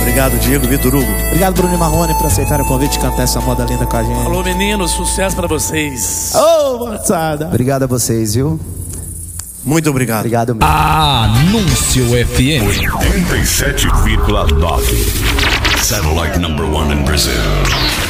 Obrigado, Diego, Vitor Hugo. Obrigado, Bruno e Marrone, por aceitar o convite de cantar essa moda linda com a gente. Alô, meninos, sucesso pra vocês. Ô, moçada. Obrigado a vocês, viu? Muito obrigado. Obrigado mesmo. Anúncio FM 87,9. Satellite #1 in Brazil.